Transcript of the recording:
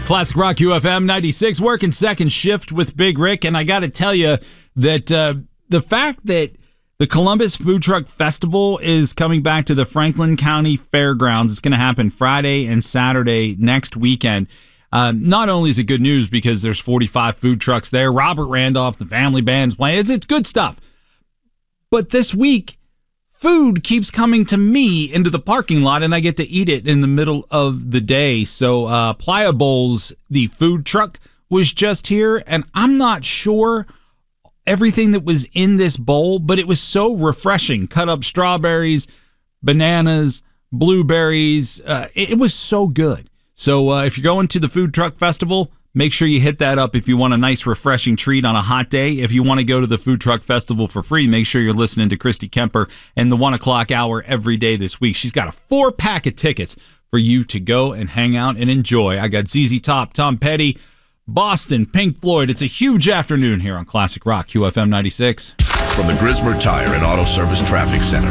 Classic Rock UFM 96, working second shift with Big Rick, and I got to tell you that the fact that the Columbus Food Truck Festival is coming back to the Franklin County Fairgrounds, it's going to happen Friday and Saturday next weekend. Not only is it good news because there's 45 food trucks there, Robert Randolph, the family band's playing, it's good stuff. But this week, food keeps coming to me into the parking lot, and I get to eat it in the middle of the day. So Playa Bowls, the food truck, was just here, and I'm not sure everything that was in this bowl, but it was so refreshing. Cut up strawberries, bananas, blueberries. It was so good. So if you're going to the Food Truck Festival, make sure you hit that up if you want a nice, refreshing treat on a hot day. If you want to go to the Food Truck Festival for free, make sure you're listening to Christy Kemper in the 1 o'clock hour every day this week. She's got a 4-pack of tickets for you to go and hang out and enjoy. I got ZZ Top, Tom Petty, Boston, Pink Floyd. It's a huge afternoon here on Classic Rock, QFM 96. From the Grismer Tire and Auto Service Traffic Center.